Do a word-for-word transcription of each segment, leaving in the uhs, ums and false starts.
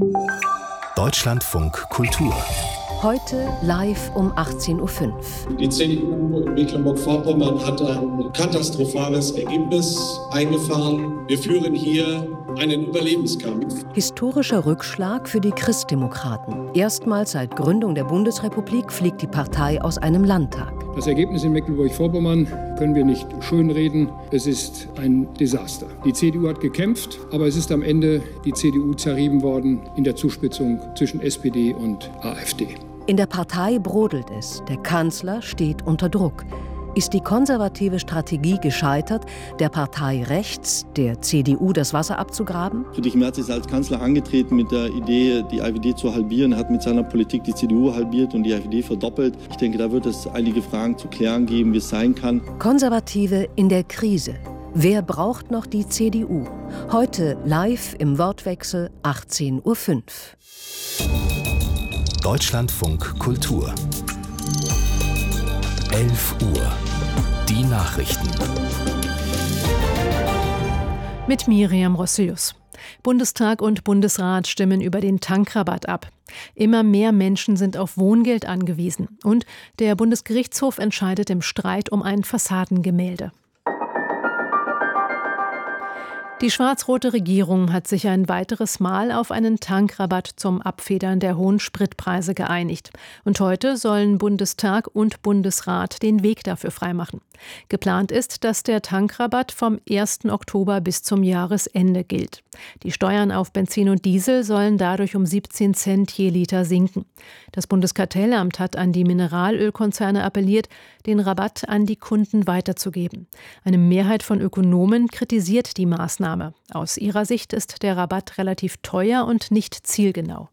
Deutschlandfunk Kultur. Heute live um achtzehn Uhr fünf. Die C D U in Mecklenburg-Vorpommern hat ein katastrophales Ergebnis eingefahren. Wir führen hier einen Überlebenskampf. Historischer Rückschlag für die Christdemokraten. Erstmals seit Gründung der Bundesrepublik fliegt die Partei aus einem Landtag. Das Ergebnis in Mecklenburg-Vorpommern können wir nicht schönreden. Es ist ein Desaster. Die C D U hat gekämpft, aber es ist am Ende die C D U zerrieben worden in der Zuspitzung zwischen S P D und AfD. In der Partei brodelt es. Der Kanzler steht unter Druck. Ist die konservative Strategie gescheitert, der Partei rechts, der C D U, das Wasser abzugraben? Friedrich Merz ist als Kanzler angetreten mit der Idee, die AfD zu halbieren. Er hat mit seiner Politik die C D U halbiert und die AfD verdoppelt. Ich denke, da wird es einige Fragen zu klären geben, wie es sein kann. Konservative in der Krise. Wer braucht noch die C D U? Heute live im Wortwechsel achtzehn Uhr fünf. Deutschlandfunk Kultur. elf Uhr. Die Nachrichten. Mit Miriam Rosselius. Bundestag und Bundesrat stimmen über den Tankrabatt ab. Immer mehr Menschen sind auf Wohngeld angewiesen. Und der Bundesgerichtshof entscheidet im Streit um ein Fassadengemälde. Die schwarz-rote Regierung hat sich ein weiteres Mal auf einen Tankrabatt zum Abfedern der hohen Spritpreise geeinigt. Und heute sollen Bundestag und Bundesrat den Weg dafür freimachen. Geplant ist, dass der Tankrabatt vom ersten Oktober bis zum Jahresende gilt. Die Steuern auf Benzin und Diesel sollen dadurch um siebzehn Cent je Liter sinken. Das Bundeskartellamt hat an die Mineralölkonzerne appelliert, den Rabatt an die Kunden weiterzugeben. Eine Mehrheit von Ökonomen kritisiert die Maßnahme. Aus ihrer Sicht ist der Rabatt relativ teuer und nicht zielgenau.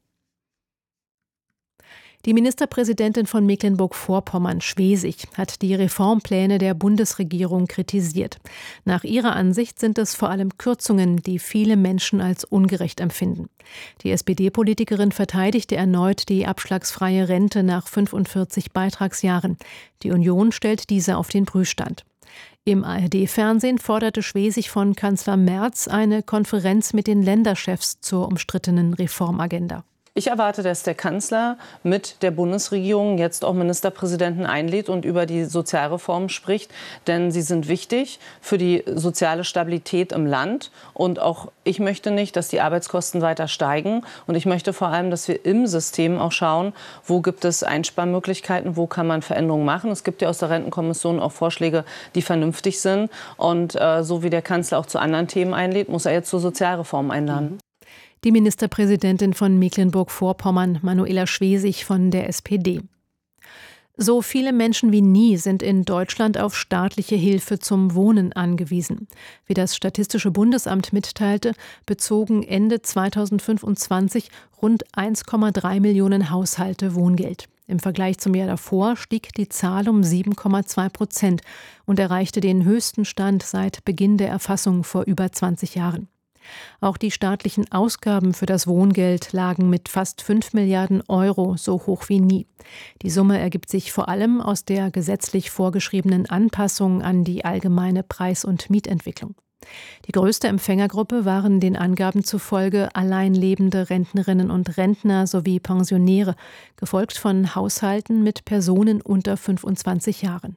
Die Ministerpräsidentin von Mecklenburg-Vorpommern, Schwesig, hat die Reformpläne der Bundesregierung kritisiert. Nach ihrer Ansicht sind es vor allem Kürzungen, die viele Menschen als ungerecht empfinden. Die S P D-Politikerin verteidigte erneut die abschlagsfreie Rente nach fünfundvierzig Beitragsjahren. Die Union stellt diese auf den Prüfstand. Im A R D-Fernsehen forderte Schwesig von Kanzler Merz eine Konferenz mit den Länderchefs zur umstrittenen Reformagenda. Ich erwarte, dass der Kanzler mit der Bundesregierung jetzt auch Ministerpräsidenten einlädt und über die Sozialreformen spricht. Denn sie sind wichtig für die soziale Stabilität im Land. Und auch ich möchte nicht, dass die Arbeitskosten weiter steigen. Und ich möchte vor allem, dass wir im System auch schauen, wo gibt es Einsparmöglichkeiten, wo kann man Veränderungen machen. Es gibt ja aus der Rentenkommission auch Vorschläge, die vernünftig sind. Und äh, so wie der Kanzler auch zu anderen Themen einlädt, muss er jetzt zur Sozialreform einladen. Mhm. Die Ministerpräsidentin von Mecklenburg-Vorpommern, Manuela Schwesig von der S P D. So viele Menschen wie nie sind in Deutschland auf staatliche Hilfe zum Wohnen angewiesen. Wie das Statistische Bundesamt mitteilte, bezogen Ende zweitausendfünfundzwanzig rund eins Komma drei Millionen Haushalte Wohngeld. Im Vergleich zum Jahr davor stieg die Zahl um sieben Komma zwei Prozent und erreichte den höchsten Stand seit Beginn der Erfassung vor über zwanzig Jahren. Auch die staatlichen Ausgaben für das Wohngeld lagen mit fast fünf Milliarden Euro so hoch wie nie. Die Summe ergibt sich vor allem aus der gesetzlich vorgeschriebenen Anpassung an die allgemeine Preis- und Mietentwicklung. Die größte Empfängergruppe waren den Angaben zufolge alleinlebende Rentnerinnen und Rentner sowie Pensionäre, gefolgt von Haushalten mit Personen unter fünfundzwanzig Jahren.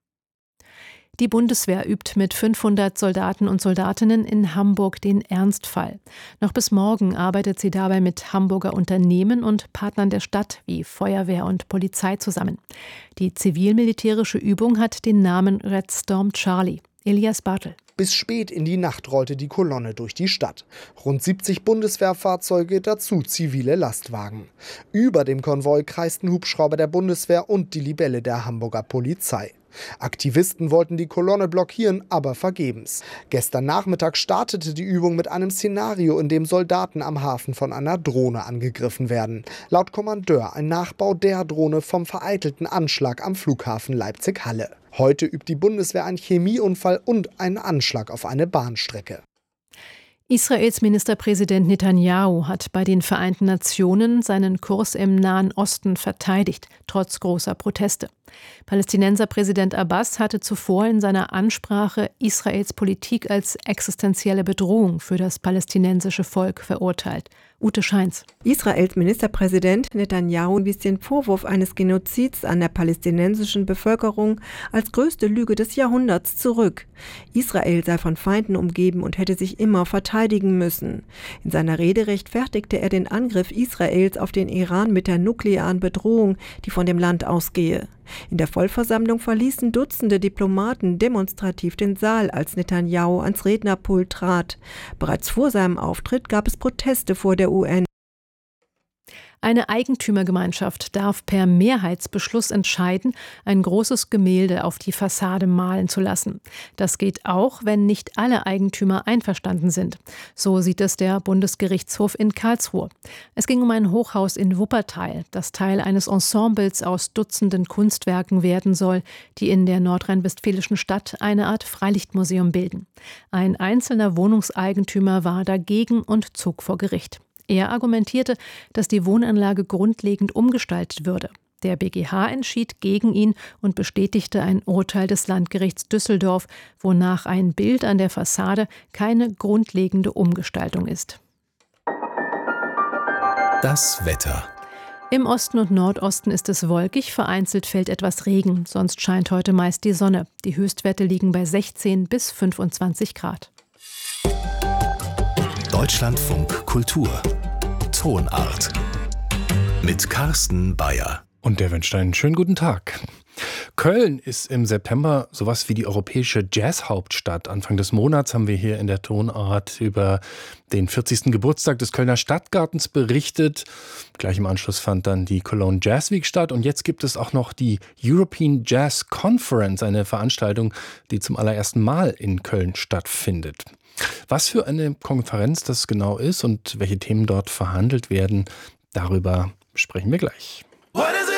Die Bundeswehr übt mit fünfhundert Soldaten und Soldatinnen in Hamburg den Ernstfall. Noch bis morgen arbeitet sie dabei mit Hamburger Unternehmen und Partnern der Stadt wie Feuerwehr und Polizei zusammen. Die zivil-militärische Übung hat den Namen Red Storm Charlie. Elias Bartel. Bis spät in die Nacht rollte die Kolonne durch die Stadt. Rund siebzig Bundeswehrfahrzeuge, dazu zivile Lastwagen. Über dem Konvoi kreisten Hubschrauber der Bundeswehr und die Libelle der Hamburger Polizei. Aktivisten wollten die Kolonne blockieren, aber vergebens. Gestern Nachmittag startete die Übung mit einem Szenario, in dem Soldaten am Hafen von einer Drohne angegriffen werden. Laut Kommandeur ein Nachbau der Drohne vom vereitelten Anschlag am Flughafen Leipzig-Halle. Heute übt die Bundeswehr einen Chemieunfall und einen Anschlag auf eine Bahnstrecke. Israels Ministerpräsident Netanyahu hat bei den Vereinten Nationen seinen Kurs im Nahen Osten verteidigt, trotz großer Proteste. Palästinenserpräsident Abbas hatte zuvor in seiner Ansprache Israels Politik als existenzielle Bedrohung für das palästinensische Volk verurteilt. Ute Scheins. Israels Ministerpräsident Netanyahu wies den Vorwurf eines Genozids an der palästinensischen Bevölkerung als größte Lüge des Jahrhunderts zurück. Israel sei von Feinden umgeben und hätte sich immer verteidigen müssen. In seiner Rede rechtfertigte er den Angriff Israels auf den Iran mit der nuklearen Bedrohung, die von dem Land ausgehe. In der Vollversammlung verließen Dutzende Diplomaten demonstrativ den Saal, als Netanyahu ans Rednerpult trat. Bereits vor seinem Auftritt gab es Proteste vor der U N. Eine Eigentümergemeinschaft darf per Mehrheitsbeschluss entscheiden, ein großes Gemälde auf die Fassade malen zu lassen. Das geht auch, wenn nicht alle Eigentümer einverstanden sind. So sieht es der Bundesgerichtshof in Karlsruhe. Es ging um ein Hochhaus in Wuppertal, das Teil eines Ensembles aus Dutzenden Kunstwerken werden soll, die in der nordrhein-westfälischen Stadt eine Art Freilichtmuseum bilden. Ein einzelner Wohnungseigentümer war dagegen und zog vor Gericht. Er argumentierte, dass die Wohnanlage grundlegend umgestaltet würde. Der B G H entschied gegen ihn und bestätigte ein Urteil des Landgerichts Düsseldorf, wonach ein Bild an der Fassade keine grundlegende Umgestaltung ist. Das Wetter. Im Osten und Nordosten ist es wolkig, vereinzelt fällt etwas Regen, sonst scheint heute meist die Sonne. Die Höchstwerte liegen bei sechzehn bis fünfundzwanzig Grad. Deutschlandfunk Kultur. Tonart. Mit Carsten Bayer. Und der wünscht einen schönen guten Tag. Köln ist im September sowas wie die europäische Jazzhauptstadt. Anfang des Monats haben wir hier in der Tonart über den vierzigsten Geburtstag des Kölner Stadtgartens berichtet. Gleich im Anschluss fand dann die Cologne Jazz Week statt. Und jetzt gibt es auch noch die European Jazz Conference, eine Veranstaltung, die zum allerersten Mal in Köln stattfindet. Was für eine Konferenz das genau ist und welche Themen dort verhandelt werden, darüber sprechen wir gleich.